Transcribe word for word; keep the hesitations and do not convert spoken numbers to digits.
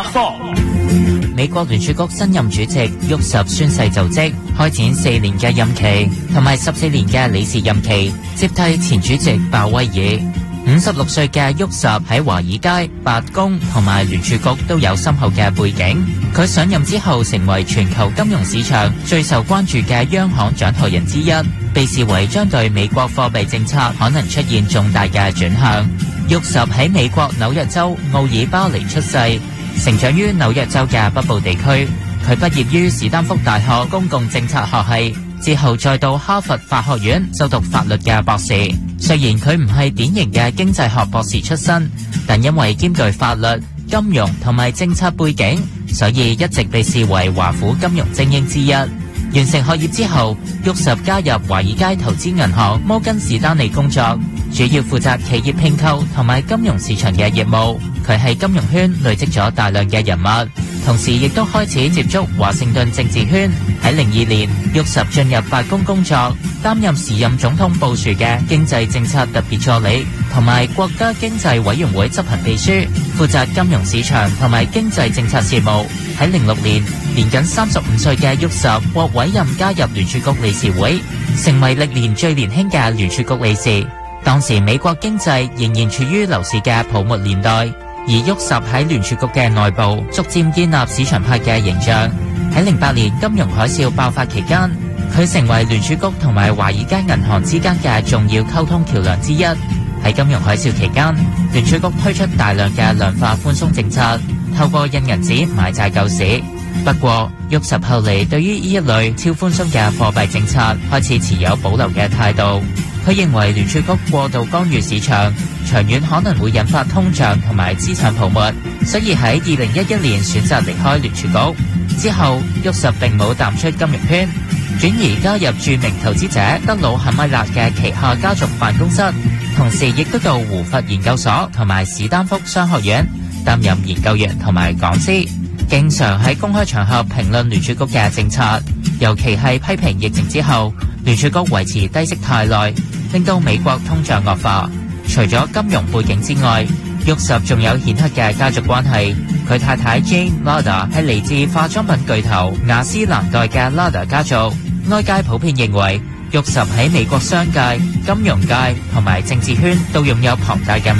科。 美國聯儲局新任主席沃什宣誓就職，開展四年嘅任期，同埋十四年嘅理事任期，接替前主席鮑威爾。五十六歲嘅沃什喺華爾街、白宮同埋聯儲局都有深厚嘅背景。佢上任之後成為全球金融市場最受關注嘅央行掌舵人之一，被視為將對美國貨幣政策可能出現重大嘅轉向。沃什喺美國紐約州奧爾巴尼出世，成長於紐約州嘅北部地區。佢畢業於史丹福大學公共政策學系，之後再到哈佛法學院修讀法律嘅博士。雖然佢唔係典型嘅經濟學博士出身，但因為兼具法律、金融同埋政策背景，所以一直被視為華府金融精英之一。完成學業之後，沃什加入華爾街投資銀行摩根士丹利工作，主要負責企業併購同埋金融市場嘅業務。佢喺金融圈累積咗大量嘅人物，同時亦都開始接觸華盛頓政治圈。喺零二年，沃什進入白宮工作，擔任時任總統布殊嘅經濟政策特別助理同埋國家經濟委員會執行秘書，負責金融市場同埋經濟政策事務。喺零六年，年僅三十五歲嘅沃什獲委任加入聯儲局理事會，成為歷年最年輕嘅聯儲局理事。當時美國經濟仍然處於樓市嘅泡沫年代，而沃什喺聯儲局嘅內部逐漸建立市場派嘅形象。喺零八年金融海嘯爆發期間，佢成為聯儲局同埋華爾街銀行之間嘅重要溝通橋樑之一。喺金融海嘯期間，聯儲局推出大量嘅量化寬鬆政策，透過印銀紙買債救市。不過，沃什後嚟對於呢一類超寬鬆嘅貨幣政策開始持有保留嘅態度。佢認為聯儲局過度干預市場，長遠可能會引發通脹同埋資產泡沫，所以喺二零一一年選擇離開聯儲局。之後，沃什並冇淡出金融圈，轉而加入著名投資者德魯肯米勒嘅旗下家族辦公室，同時亦都到胡佛研究所同埋史丹福商學院擔任研究員同埋講師，經常喺公開場合評論聯儲局嘅政策，尤其係批評疫情之後聯儲局維持低息太耐，令到美國通脹惡化。除咗金融背景之外，沃什仲有顯赫嘅家族關係。佢太太 Jane Lada 係嚟自化妝品巨頭雅詩蘭黛嘅 Lada 家族。外界普遍認為沃什喺美國商界、金融界同埋政治圈都擁有龐大嘅